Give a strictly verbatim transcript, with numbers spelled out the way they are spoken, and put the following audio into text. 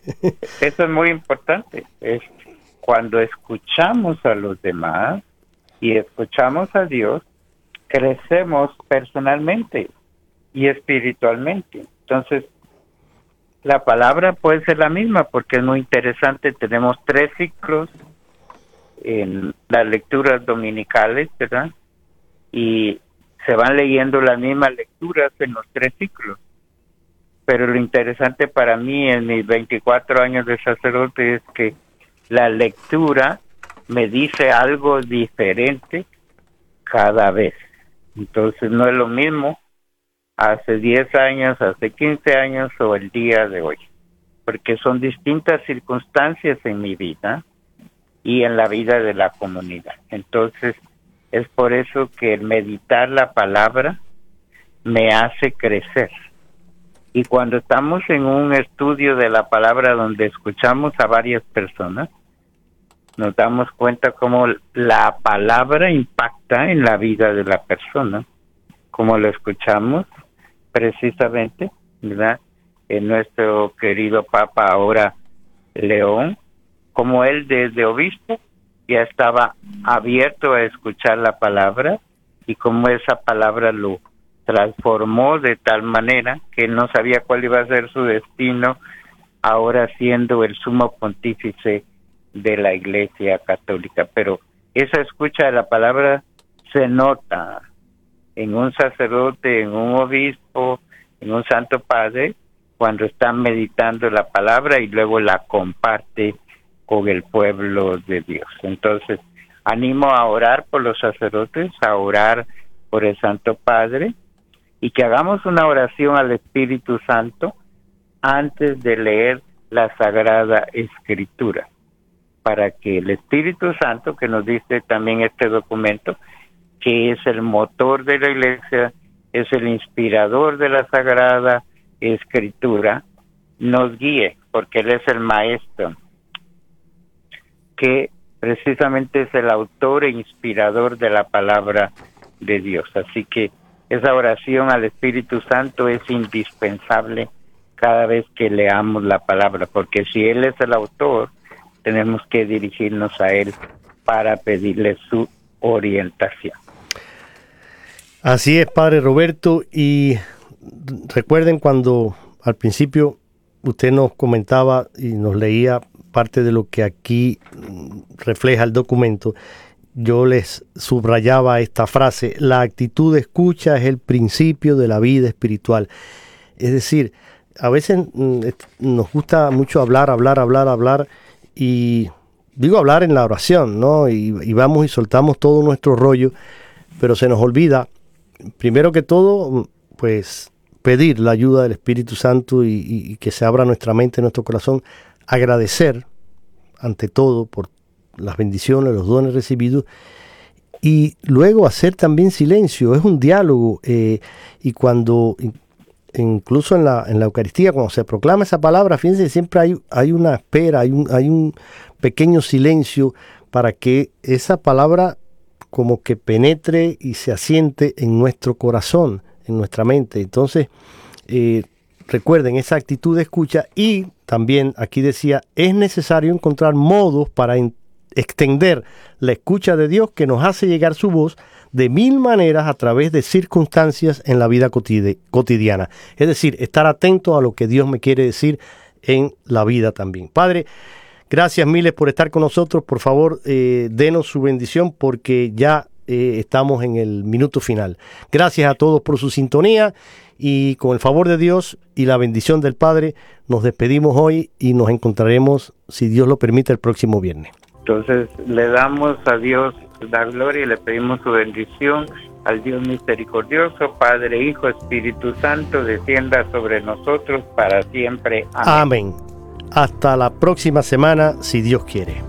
Eso es muy importante. Es cuando escuchamos a los demás y escuchamos a Dios, crecemos personalmente y espiritualmente. Entonces, la palabra puede ser la misma porque es muy interesante. Tenemos tres ciclos en las lecturas dominicales, ¿verdad? Y se van leyendo las mismas lecturas en los tres ciclos. Pero lo interesante para mí en mis veinticuatro años de sacerdote es que la lectura me dice algo diferente cada vez. Entonces no es lo mismo hace diez años, hace quince años o el día de hoy, porque son distintas circunstancias en mi vida y en la vida de la comunidad. Entonces es por eso que el meditar la palabra me hace crecer. Y cuando estamos en un estudio de la palabra donde escuchamos a varias personas, nos damos cuenta cómo la palabra impacta en la vida de la persona, como lo escuchamos precisamente, ¿verdad? En nuestro querido Papa ahora León, como él desde obispo ya estaba abierto a escuchar la palabra y como esa palabra lo transformó de tal manera que no sabía cuál iba a ser su destino, ahora siendo el sumo pontífice de la Iglesia Católica. Pero esa escucha de la palabra se nota en un sacerdote, en un obispo, en un santo padre, cuando está meditando la palabra y luego la comparte con el pueblo de Dios. Entonces, animo a orar por los sacerdotes, a orar por el Santo Padre, y que hagamos una oración al Espíritu Santo antes de leer la Sagrada Escritura, para que el Espíritu Santo, que nos dice también este documento, que es el motor de la Iglesia, es el inspirador de la Sagrada Escritura, nos guíe, porque Él es el Maestro, que precisamente es el autor e inspirador de la palabra de Dios. Así que esa oración al Espíritu Santo es indispensable cada vez que leamos la palabra, porque si Él es el autor, tenemos que dirigirnos a Él para pedirle su orientación. Así es, Padre Roberto, y recuerden cuando al principio usted nos comentaba y nos leía parte de lo que aquí refleja el documento, yo les subrayaba esta frase: la actitud de escucha es el principio de la vida espiritual. Es decir, a veces nos gusta mucho hablar, hablar, hablar, hablar, y digo hablar en la oración, ¿no? Y, y vamos y soltamos todo nuestro rollo, pero se nos olvida, primero que todo, pues pedir la ayuda del Espíritu Santo y, y, y que se abra nuestra mente, nuestro corazón, agradecer ante todo por las bendiciones, los dones recibidos, y luego hacer también silencio. Es un diálogo, eh, y cuando incluso en la, en la Eucaristía, cuando se proclama esa palabra, fíjense, siempre hay, hay una espera, hay un, hay un pequeño silencio para que esa palabra como que penetre y se asiente en nuestro corazón, en nuestra mente. Entonces, eh, recuerden esa actitud de escucha, y también aquí decía, es necesario encontrar modos para en, extender la escucha de Dios, que nos hace llegar su voz de mil maneras a través de circunstancias en la vida cotidi- cotidiana. Es decir, estar atento a lo que Dios me quiere decir en la vida también. Padre, gracias miles por estar con nosotros. Por favor, eh, denos su bendición, porque ya eh, estamos en el minuto final. Gracias a todos por su sintonía, y con el favor de Dios y la bendición del Padre nos despedimos hoy y nos encontraremos, si Dios lo permite, el próximo viernes. Entonces le damos a Dios la gloria y le pedimos su bendición al Dios misericordioso, Padre, Hijo, Espíritu Santo, descienda sobre nosotros para siempre. Amén. Amén. Hasta la próxima semana, si Dios quiere.